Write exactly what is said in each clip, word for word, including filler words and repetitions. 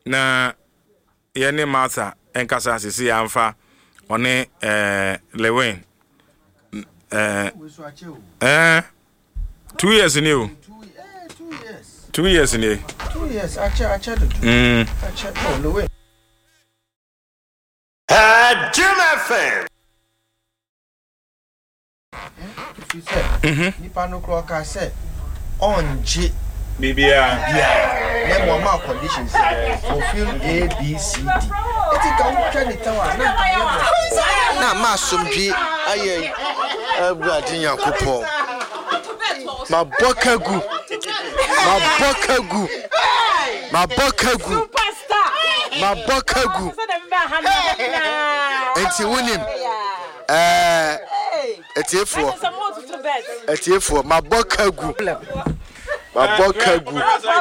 na yene Martha enkasa sisi amfa one eh Lewin eh eh two years new two years two years new two years acha acha do mm acha oh Lewin ah Jim F M if you say mhm nipa no kro ka say onje bibia bia na mo ma conditions fulfill A B C D etika wo twa ni tawa na na ma somdwe aye abrade yakopon ma bokagu ma bokagu ma bokagu superstar ma bokagu enti wonim eh etiefo etiefo ma bokagu ma bokagu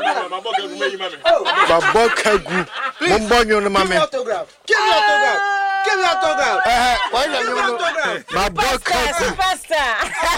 ma bokagu mombonyo no mame give me autograph give me autograph eh why you ma bokagu superstar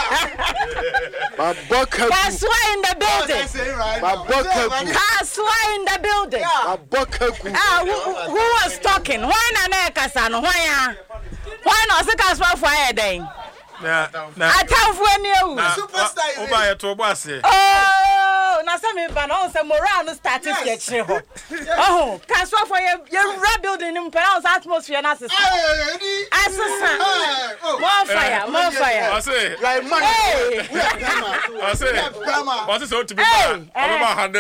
ma bokagu Kaswa in the building ma bokagu Kaswa in the building ma bokagu ah who, who was talking why na na kasa no why ah why no se Kaswa for here then na na atamfo ani ewu superstar is oba ye to boase oh na say me ba na say moral no start sketch ho oh Kaswa for your your building in pronounce atmosphere na sister asisa more fire more fire I say like money hey I say I say so to be bad.